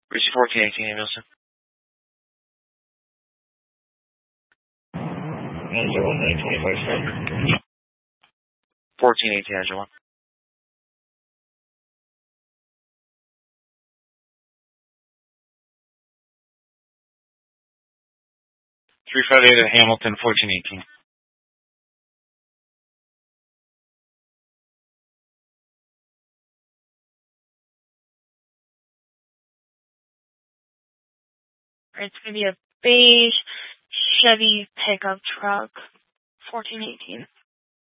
Reach 1418, Emilson. 1418, Azure 1. 358 at Hamilton, 1418. It's going to be a beige Chevy pickup truck, 1418.